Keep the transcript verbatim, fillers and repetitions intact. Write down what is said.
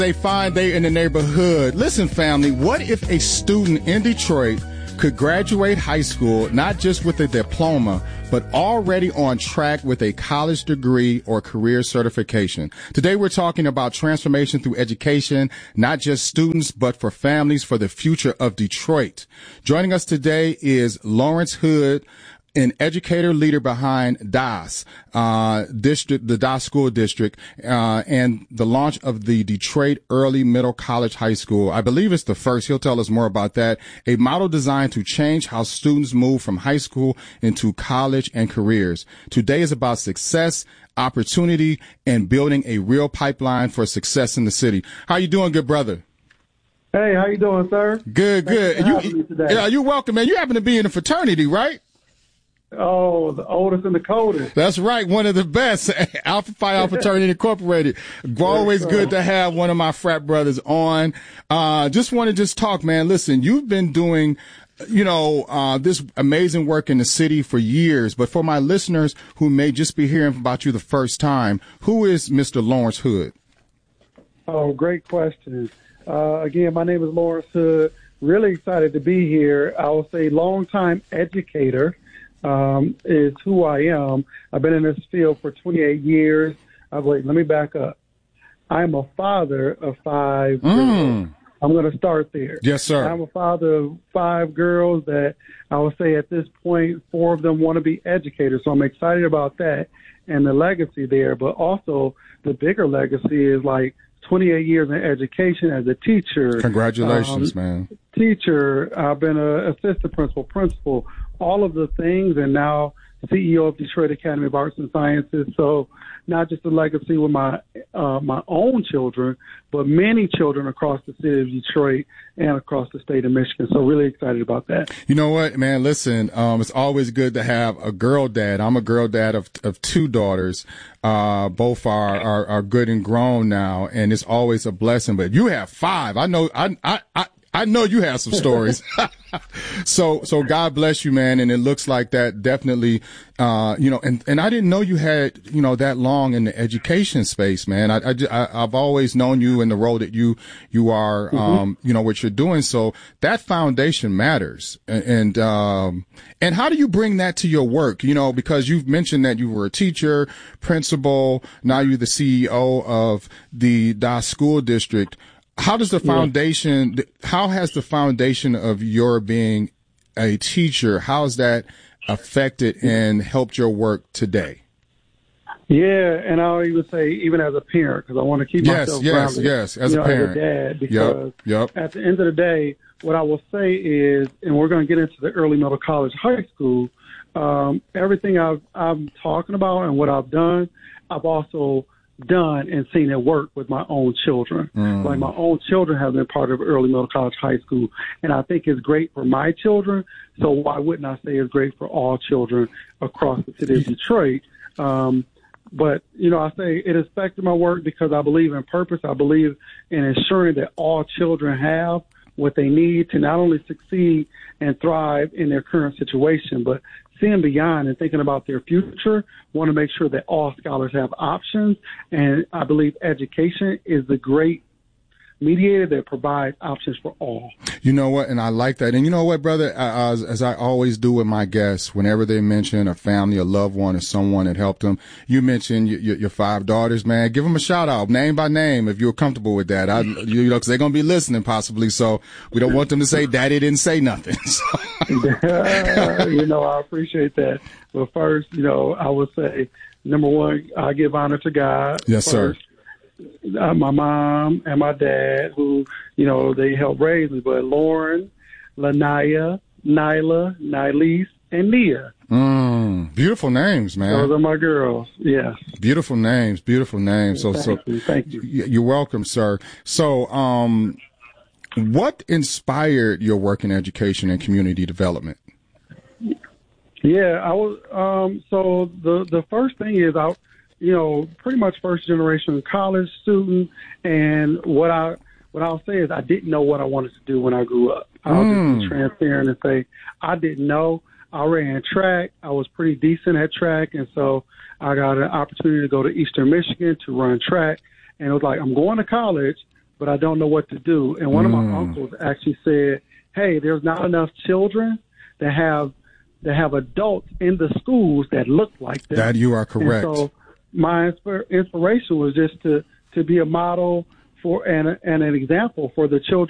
A fine day in the neighborhood. Listen, family, what if a student in Detroit could graduate high school not just with a diploma, but already on track with a college degree or career certification? Today, we're talking about transformation through education, not just students, but for families, for the future of Detroit. Joining us today is Lawrence Hood, an educator leader behind D A S, uh, district, the D A S school district, uh, and the launch of the Detroit Early Middle College High School. I believe it's the first. He'll tell us more about that. A model designed to change how students move from high school into college and careers. Today is about success, opportunity, and building a real pipeline for success in the city. How you doing, good brother? Hey, how you doing, sir? Good, good. Thanks for having me today. Yeah, you're welcome, man. You happen to be in a fraternity, right? Oh, the oldest and the coldest. That's right. One of the best. Alpha Phi Alpha Fraternity Incorporated. Always good to have one of my frat brothers on. Uh, just want to just talk, man. Listen, you've been doing, you know, uh, this amazing work in the city for years. But for my listeners who may just be hearing about you the first time, who is Mister Lawrence Hood? Oh, great question. Uh, again, my name is Lawrence Hood. Really excited to be here. I will say longtime educator. Um, is who I am. I've been in this field for twenty-eight years. I wait, let me back up. I'm a father of five Mm. girls. I'm going to start there. Yes, sir. I'm a father of five girls that I would say at this point, four of them want to be educators. So I'm excited about that and the legacy there. But also the bigger legacy is like twenty-eight years in education as a teacher. Congratulations, um, man. Teacher. I've been an assistant principal, principal, all of the things, and now C E O of Detroit Academy of Arts and Sciences. So not just a legacy with my uh, my own children, but many children across the city of Detroit and across the state of Michigan. So really excited about that. You know what, man? Listen, um, it's always good to have a girl dad. I'm a girl dad of of two daughters. Uh, both are, are are good and grown now, and it's always a blessing. But you have five. I know. I I I. I know you have some stories. so, so God bless you, man. And it looks like that definitely, uh, you know, and, and I didn't know you had, you know, that long in the education space, man. I, I, I've always known you in the role that you, you are, mm-hmm. um, you know, what you're doing. So that foundation matters. And, and, um, and how do you bring that to your work? You know, because you've mentioned that you were a teacher, principal, now you're the C E O of the D A S school district. How does the foundation, yeah. how has the foundation of your being a teacher, how has that affected and helped your work today? Yeah, and I'll even say, even as a parent, because I want to keep yes, myself yes, grounded. Yes, yes, as you a know, parent. As a dad, because yep, yep. at the end of the day, what I will say is, and we're going to get into the early middle college high school, um, everything I've, I'm talking about and what I've done, I've also done and seen it work with my own children. Mm. Like my own children have been part of early middle college high school, and I think it's great for my children. So why wouldn't I say it's great for all children across the city of Detroit? Um, but, you know, I say it affected my work because I believe in purpose. I believe in ensuring that all children have what they need to not only succeed and thrive in their current situation, but seeing beyond and thinking about their future, want to make sure that all scholars have options. And I believe education is the great mediator that provides options for all. You know what? And I like that. And you know what, brother, as, as I always do with my guests, whenever they mention a family, a loved one, or someone that helped them, you mentioned your, your, your five daughters, man. Give them a shout out, name by name, if you're comfortable with that. I, you know, because they're going to be listening possibly. So we don't want them to say, Daddy didn't say nothing. uh, you know, I appreciate that. But first, you know, I would say, number one, I give honor to God. Yes, first. sir. Uh, my mom and my dad, who, you know, they helped raise me, but Lauren, Lanaya, Nyla, Nylise, and Nia. Mm, beautiful names, man. Those are my girls. Yes. Beautiful names. Beautiful names. So, thank so you. Thank you. You're welcome, sir. So, um, what inspired your work in education and community development? Yeah, I was. Um, so the the first thing is I. You know, pretty much first generation college student, and what I what I'll say is I didn't know what I wanted to do when I grew up. I'll Mm. just be transparent and say I didn't know. I ran track. I was pretty decent at track, and so I got an opportunity to go to Eastern Michigan to run track. And it was like, I'm going to college, but I don't know what to do. And one Mm. of my uncles actually said, hey, there's not enough children that have that have adults in the schools that look like them. That you are correct. And so my inspir- inspiration was just to, to be a model for and, and an example for the children